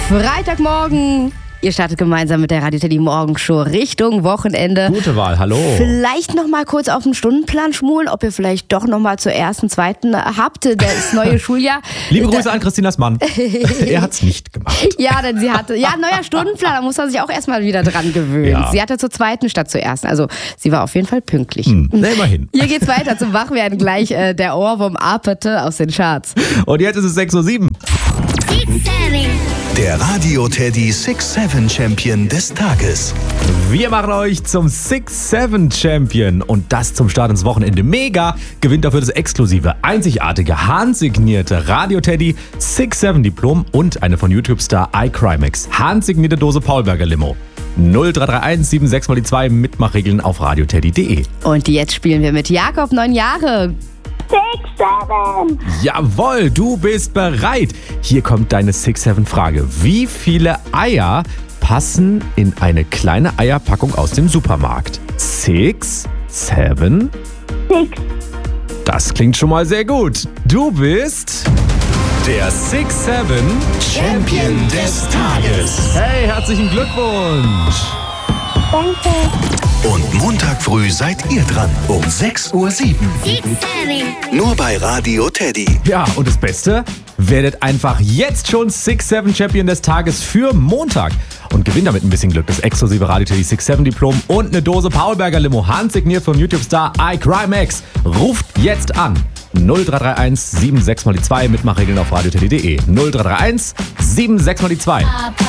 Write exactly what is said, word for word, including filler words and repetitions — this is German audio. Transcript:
Freitagmorgen. Ihr startet gemeinsam mit der Radio Teddy Morgenshow Richtung Wochenende. Gute Wahl, hallo. Vielleicht noch mal kurz auf den Stundenplan schmulen, ob ihr vielleicht doch noch mal zur ersten, zweiten habt, das neue Schuljahr. Liebe Grüße da, an Christinas Mann. Er hat's nicht gemacht. Ja, denn sie hatte, ja, neuer Stundenplan, da muss man sich auch erstmal wieder dran gewöhnen. Ja. Sie hatte zur zweiten statt zur ersten, also sie war auf jeden Fall pünktlich. Hm, na, immerhin. Hier geht's weiter zum Wachwerden gleich äh, der Ohrwurm Aperte aus den Charts. Und jetzt ist es sechs Uhr sieben. Der Radio Teddy six seven Champion des Tages. Wir machen euch zum six seven Champion und das zum Start ins Wochenende. Mega! Gewinnt dafür das exklusive, einzigartige, handsignierte Radio Teddy six seven Diplom und eine von YouTube-Star iCrimex handsignierte Dose Paulberger Limo. null drei drei eins sieben sechs mal die zwei Mitmachregeln auf radioteddy punkt de. Und jetzt spielen wir mit Jakob, neun Jahre. six seven. Jawohl, du bist bereit. Hier kommt deine six seven Frage. Wie viele Eier passen in eine kleine Eierpackung aus dem Supermarkt? six, seven? six. Das klingt schon mal sehr gut. Du bist der six seven Champion des Tages. Hey, herzlichen Glückwunsch. Danke. Und Montag früh seid ihr dran um sechs Uhr sieben. six seven. Nur bei Radio Teddy. Ja, und das Beste, werdet einfach jetzt schon six seven Champion des Tages für Montag und gewinnt damit ein bisschen Glück. Das exklusive Radio Teddy six seven Diplom und eine Dose Paulberger Limo, handsigniert von YouTube-Star iCrimex. Ruft jetzt an. null drei drei eins sieben sechs mal die zwei, Mitmachregeln auf radioteddy punkt de. null drei drei eins sieben sechs mal die zwei.